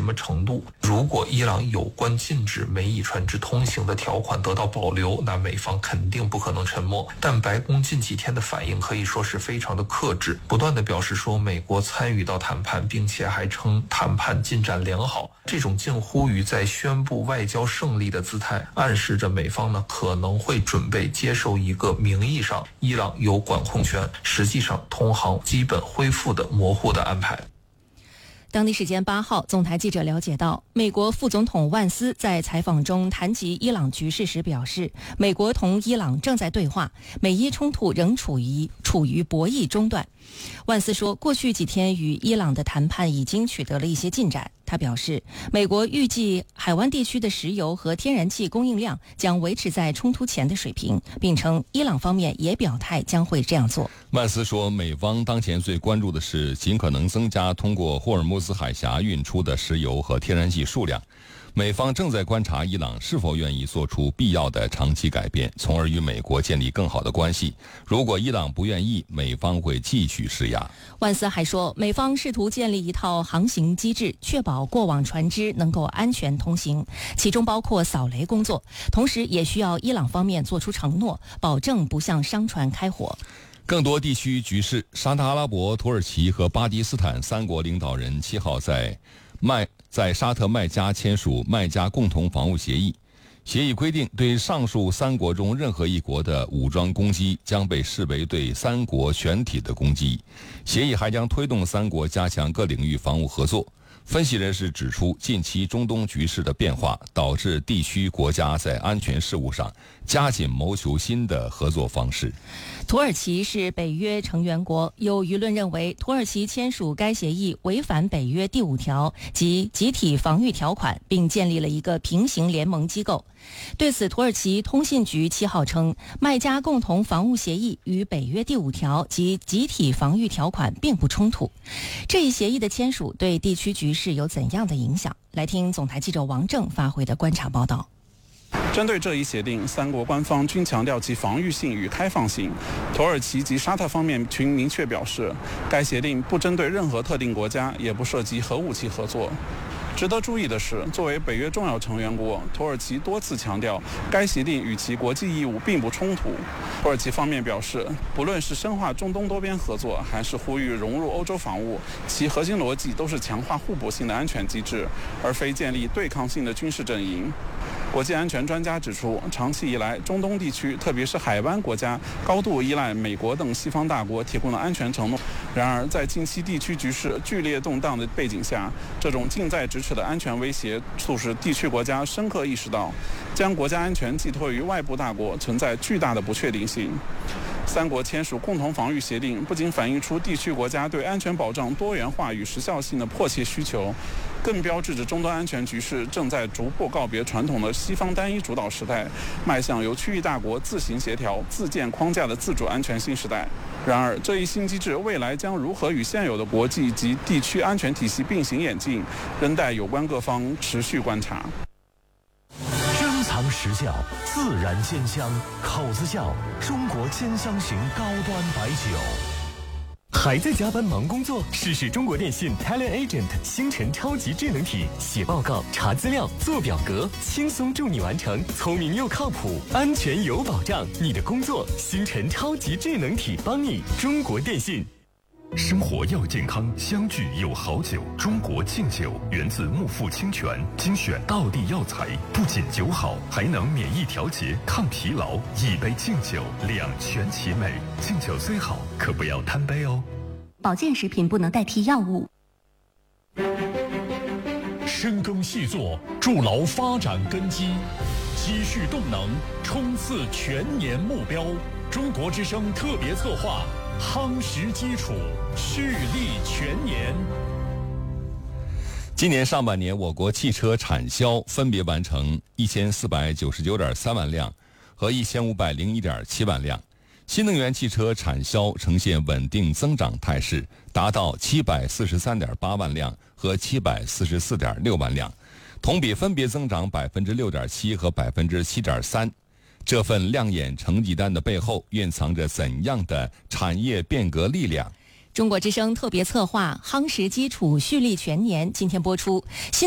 什么程度。如果伊朗有关禁止美以船只通行的条款得到保留，那美方肯定不可能沉默。但白宫近几天的反应可以说是非常的克制，不断的表示说美国参与到谈判，并且还称谈判进展良好。这种近乎于在宣布外交胜利的姿态，暗示着美方呢可能会准备接受一个名义上伊朗有管控权，实际上通航基本恢复的模糊的安排。 当地时间8号，总台记者了解到，美国副总统万斯在采访中谈及伊朗局势时表示，美国同伊朗正在对话，美伊冲突仍处于博弈中段。万斯说，过去几天与伊朗的谈判已经取得了一些进展。他表示，美国预计海湾地区的石油和天然气供应量将维持在冲突前的水平，并称伊朗方面也表态将会这样做。 万斯说，美方当前最关注的是尽可能增加通过霍尔木兹海峡运出的石油和天然气数量。美方正在观察伊朗是否愿意做出必要的长期改变，从而与美国建立更好的关系。如果伊朗不愿意，美方会继续施压。 万斯还说，美方试图建立一套航行机制，确保过往船只能够安全通行，其中包括扫雷工作，同时也需要伊朗方面做出承诺，保证不向商船开火。 更多地区局势，沙特阿拉伯、土耳其和巴基斯坦3国领导人7号在沙特麦加签署麦加共同防务协议。协议规定，对上述3国中任何一国的武装攻击将被视为对3国全体的攻击。协议还将推动3国加强各领域防务合作。分析人士指出，近期中东局势的变化导致地区国家在安全事务上加紧谋求新的合作方式。 土耳其是北约成员国，有舆论认为土耳其签署该协议违反北约第5条及集体防御条款，并建立了一个平行联盟机构。对此，土耳其通信局7号称，麦加共同防务协议与北约第5条及集体防御条款并不冲突。这一协议的签署对地区局势有怎样的影响？来听总台记者王正发回的观察报道。 针对这一协定，3国官方均强调其防御性与开放性。土耳其及沙特方面均明确表示，该协定不针对任何特定国家，也不涉及核武器合作。值得注意的是，作为北约重要成员国，土耳其多次强调该协定与其国际义务并不冲突。土耳其方面表示，不论是深化中东多边合作，还是呼吁融入欧洲防务，其核心逻辑都是强化互补性的安全机制，而非建立对抗性的军事阵营。国际安全专家指出，长期以来，中东地区，特别是海湾国家，高度依赖美国等西方大国提供的安全承诺。然而，在近期地区局势剧烈动荡的背景下，这种近在咫尺的安全威胁，促使地区国家深刻意识到，将国家安全寄托于外部大国存在巨大的不确定性。3国签署共同防御协定，不仅反映出地区国家对安全保障多元化与时效性的迫切需求，更标志着终端安全局势正在逐步告别传统的西方单一主导时代，迈向由区域大国自行协调、自建框架的自主安全新时代。然而，这一新机制未来将如何与现有的国际及地区安全体系并行演进，仍待有关各方持续观察。 珍藏时效，自然鲜香，口子窖中国兼香型高端白酒。还在加班忙工作？试试中国电信 Talent Agent 星辰超级智能体，写报告、查资料、做表格，轻松助你完成，聪明又靠谱，安全有保障。你的工作，星辰超级智能体帮你。中国电信。 生活要健康，相聚有好酒。中国敬酒源自木富清泉，精选道地药材，不仅酒好，还能免疫调节、抗疲劳。一杯敬酒，两全其美。敬酒虽好，可不要贪杯哦。 保健食品不能代替药物。 深耕细作，筑牢发展根基，积蓄动能，冲刺全年目标。中国之声特别策划，夯实基础，蓄力全年。 今年上半年，我国汽车产销分别完成1499.3万辆和1501.7万辆，新能源汽车产销呈现稳定增长态势，达到743.8万辆和744.6万辆，同比分别增长6.7%和7.3%。这份亮眼成绩单的背后，蕴藏着怎样的产业变革力量？ 中国之声特别策划，夯实基础，蓄力全年，今天播出。